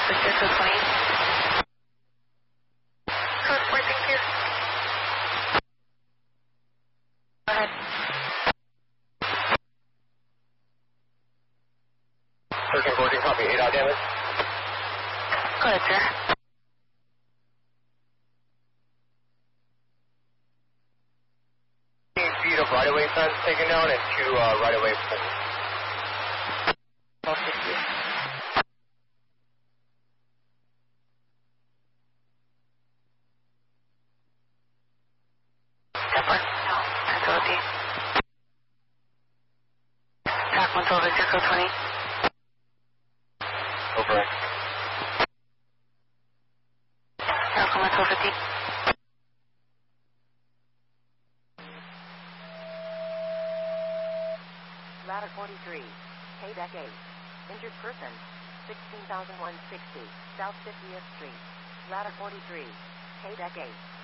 Echo 20. Code 4, thank you. Go ahead. Hurricane 14, copy. 8 out damage. Go ahead, sir. Feet of right-of-way fence taken down and 2 right-of-way poles. Oh, thank you. Step 1, no, facility. Track 112, Echo 20. Over. Falcon 112, 50. Ladder 43, K-Deck 8. Injured person, 16,160, South 50th Street. Ladder 43, K-Deck 8.